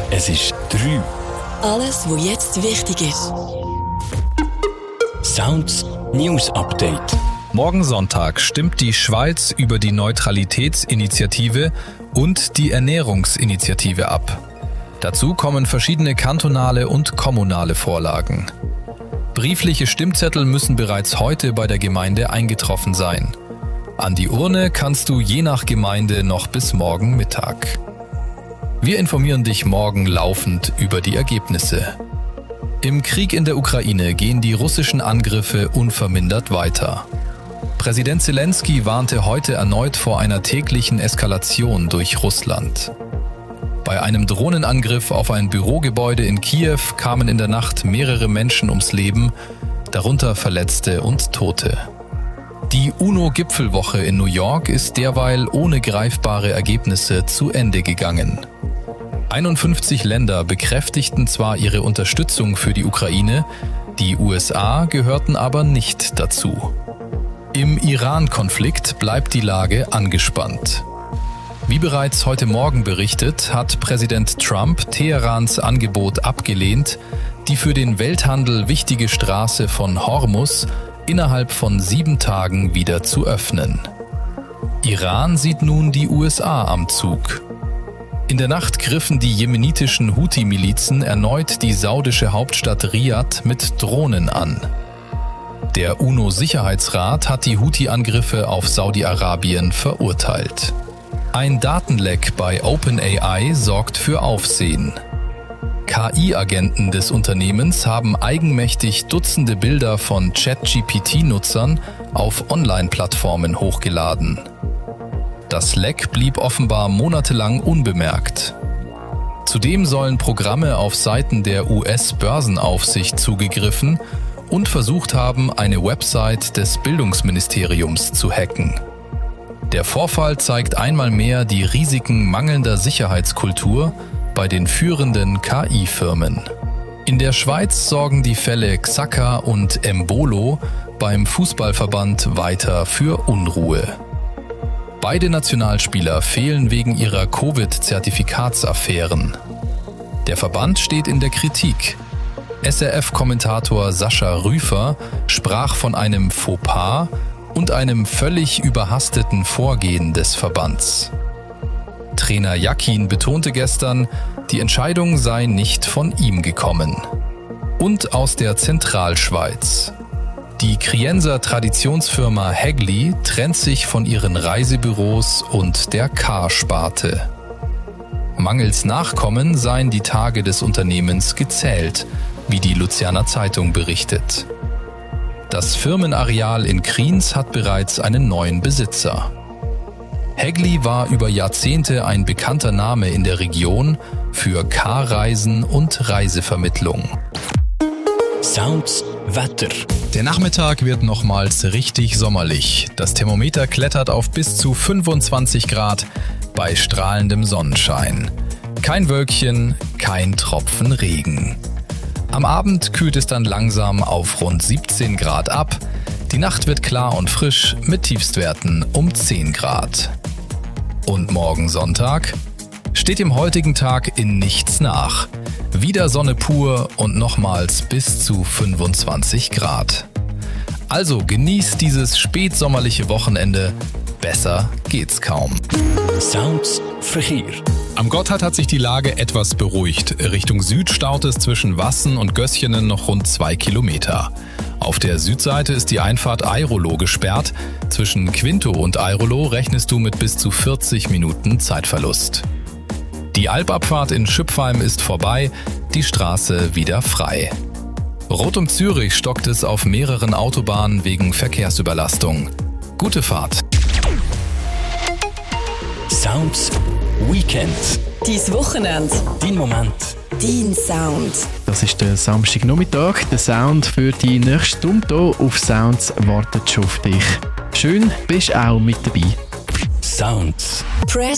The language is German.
Es ist 3. Alles, was jetzt wichtig ist. Sounds News Update. Morgen Sonntag stimmt die Schweiz über die Neutralitätsinitiative und die Ernährungsinitiative ab. Dazu kommen verschiedene kantonale und kommunale Vorlagen. Briefliche Stimmzettel müssen bereits heute bei der Gemeinde eingetroffen sein. An die Urne kannst du je nach Gemeinde noch bis morgen Mittag. Wir informieren dich morgen laufend über die Ergebnisse. Im Krieg in der Ukraine gehen die russischen Angriffe unvermindert weiter. Präsident Zelensky warnte heute erneut vor einer täglichen Eskalation durch Russland. Bei einem Drohnenangriff auf ein Bürogebäude in Kiew kamen in der Nacht mehrere Menschen ums Leben, darunter Verletzte und Tote. Die UNO-Gipfelwoche in New York ist derweil ohne greifbare Ergebnisse zu Ende gegangen. 51 Länder bekräftigten zwar ihre Unterstützung für die Ukraine, die USA gehörten aber nicht dazu. Im Iran-Konflikt bleibt die Lage angespannt. Wie bereits heute Morgen berichtet, hat Präsident Trump Teherans Angebot abgelehnt, die für den Welthandel wichtige Straße von Hormuz innerhalb von 7 Tagen wieder zu öffnen. Iran sieht nun die USA am Zug. In der Nacht griffen die jemenitischen Houthi-Milizen erneut die saudische Hauptstadt Riad mit Drohnen an. Der UNO-Sicherheitsrat hat die Houthi-Angriffe auf Saudi-Arabien verurteilt. Ein Datenleck bei OpenAI sorgt für Aufsehen. KI-Agenten des Unternehmens haben eigenmächtig Dutzende Bilder von ChatGPT-Nutzern auf Online-Plattformen hochgeladen. Das Leck blieb offenbar monatelang unbemerkt. Zudem sollen Programme auf Seiten der US-Börsenaufsicht zugegriffen und versucht haben, eine Website des Bildungsministeriums zu hacken. Der Vorfall zeigt einmal mehr die Risiken mangelnder Sicherheitskultur bei den führenden KI-Firmen. In der Schweiz sorgen die Fälle Xhaka und Embolo beim Fußballverband weiter für Unruhe. Beide Nationalspieler fehlen wegen ihrer Covid-Zertifikatsaffären. Der Verband steht in der Kritik. SRF-Kommentator Sascha Rüfer sprach von einem Fauxpas und einem völlig überhasteten Vorgehen des Verbands. Trainer Jakin betonte gestern, die Entscheidung sei nicht von ihm gekommen. Und aus der Zentralschweiz. Die Krienser Traditionsfirma Hägli trennt sich von ihren Reisebüros und der Car-Sparte. Mangels Nachkommen seien die Tage des Unternehmens gezählt, wie die Luzerner Zeitung berichtet. Das Firmenareal in Kriens hat bereits einen neuen Besitzer. Hägli war über Jahrzehnte ein bekannter Name in der Region für Car-Reisen und Reisevermittlung. Sounds Wetter. Der Nachmittag wird nochmals richtig sommerlich. Das Thermometer klettert auf bis zu 25 Grad bei strahlendem Sonnenschein. Kein Wölkchen, kein Tropfen Regen. Am Abend kühlt es dann langsam auf rund 17 Grad ab. Die Nacht wird klar und frisch mit Tiefstwerten um 10 Grad. Und morgen Sonntag steht dem heutigen Tag in nichts nach. Wieder Sonne pur und nochmals bis zu 25 Grad. Also genießt dieses spätsommerliche Wochenende. Besser geht's kaum. Sounds Verkehr. Am Gotthard hat sich die Lage etwas beruhigt. Richtung Süd staut es zwischen Wassen und Gößchenen noch rund 2 Kilometer. Auf der Südseite ist die Einfahrt Eirolo gesperrt. Zwischen Quinto und Eirolo rechnest du mit bis zu 40 Minuten Zeitverlust. Die Albabfahrt in Schüpfheim ist vorbei, die Straße wieder frei. Rund um Zürich stockt es auf mehreren Autobahnen wegen Verkehrsüberlastung. Gute Fahrt. Sounds Weekend. Dein Wochenende. Dein Moment. Dein Sound. Das ist der Samstagnachmittag. Der Sound für die nächste Stunde hier auf Sounds wartet schon auf dich. Schön, bist auch mit dabei. Sounds. Press